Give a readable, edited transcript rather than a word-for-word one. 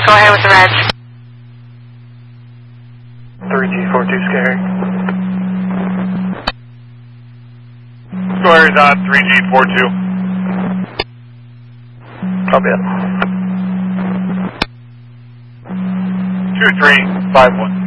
Go ahead with the reds. 3G42 Scary. Square is on 3G42. Copy it. 2351.